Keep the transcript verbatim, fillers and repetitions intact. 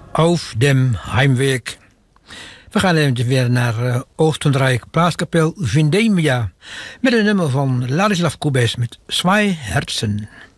Auf dem Heimweg. We gaan even weer naar uh, Oostenrijk, Plaaskapel Vindemia. Met een nummer van Ladislav Kubes met Zwei Herzen.